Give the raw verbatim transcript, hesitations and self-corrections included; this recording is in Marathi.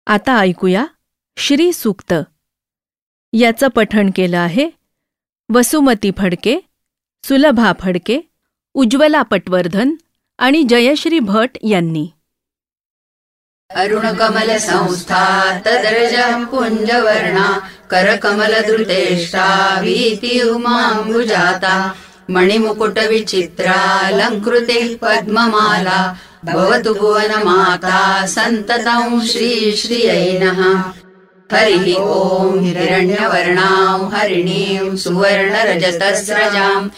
आता ऐकूया श्री सूक्त. याचं पठण केलं आहे वसुमती फडके, सुलभा फडके, उज्ज्वला पटवर्धन आणि जयश्री भट यांनी. अरुणकमल संस्था तदर्जः पुञ्जवर्णा करकमलधृतेष्टा वीति उमाम्बुजाता मणिमुकुटविचित्रालङ्कृते पद्ममाला भवतु भुवनमाता सन्ततं श्रीश्रियै नः. हरिः ॐ हिरण्यवर्णां हरिणीं सुवर्णरजतस्रजां